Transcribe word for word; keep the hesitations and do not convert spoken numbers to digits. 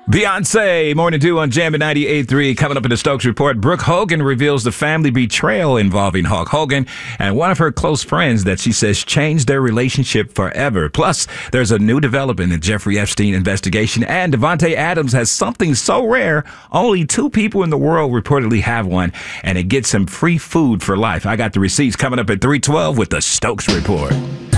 Beyonce, Morning Dew on Jam at ninety-eight point three. Coming up in the Stokes Report, Brooke Hogan reveals the family betrayal involving Hulk Hogan and one of her close friends that she says changed their relationship forever. Plus, there's a new development in Jeffrey Epstein investigation, and Devontae Adams has something so rare, only two people in the world reportedly have one, and it gets him free food for life. I got the receipts coming up at three twelve with the Stokes Report.